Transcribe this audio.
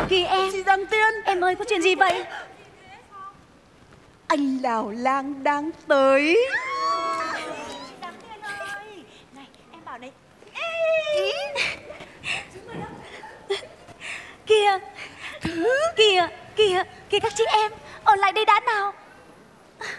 Kìa em. Chị Giang Tiên. Em ơi, có chuyện gì vậy? Anh Lào Lang đang tới. Giang Tiên ơi. Này, em bảo này. Kìa, kìa, kìa, kìa các chị em. Ở lại đây đã nào.